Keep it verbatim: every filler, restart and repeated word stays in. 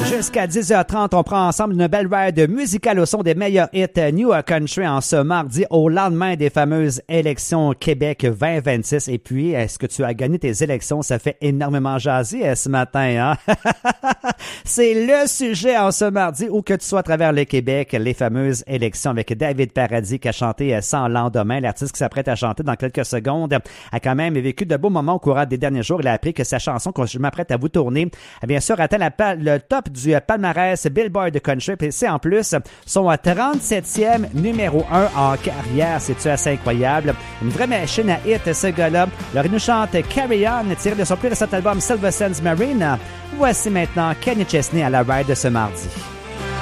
Jusqu'à dix heures trente, on prend ensemble une belle ride musicale au son des meilleurs hits New Country en ce mardi au lendemain des fameuses élections Québec vingt vingt-six. Et puis, est-ce que tu as gagné tes élections? Ça fait énormément jaser ce matin, hein? C'est le sujet en ce mardi où que tu sois à travers le Québec, les fameuses élections avec David Paradis qui a chanté Sans lendemain. L'artiste qui s'apprête à chanter dans quelques secondes a quand même vécu de beaux moments au courant des derniers jours. Il a appris que sa chanson que je m'apprête à vous tourner a bien sûr atteint la, le top du palmarès Billboard de Country. Et c'est en plus son trente-septième numéro un en carrière. C'est-tu assez incroyable? Une vraie machine à hit, ce gars-là. Alors, il nous chante Carry On, tiré de son plus récent album Silver Sands Marine. Voici maintenant Kenny Chesney à la ride de ce mardi.